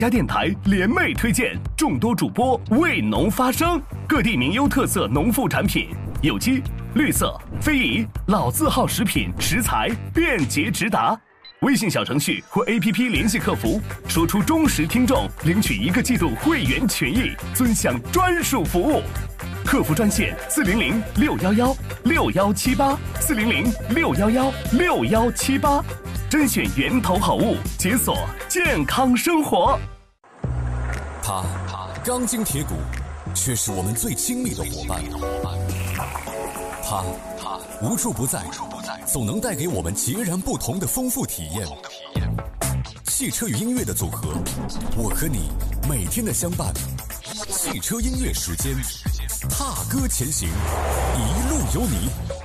家电台联袂推荐，众多主播为农发声，各地名优特色农副产品，有机、绿色、非遗、老字号食品食材便捷直达。微信小程序或 APP 联系客服，说出忠实听众领取1个季度会员权益，尊享专属服务。客服专线400-611-6118，400-611-6118，甄选源头好物，解锁健康生活。 他钢筋铁骨，却是我们最亲密的伙伴。他无处不在，总能带给我们截然不同的丰富体验。汽车与音乐的组合，我和你每天的相伴。汽车音乐时间，踏歌前行，一路有你。